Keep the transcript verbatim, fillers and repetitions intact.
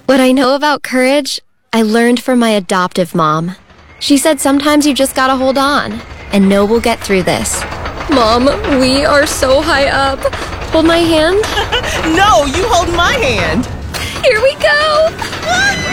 What I know about courage, I learned from my adoptive mom. She said sometimes you just gotta hold on and know we'll get through this. Mom, we are so high up. Hold my hand. No, you hold my hand. Here we go.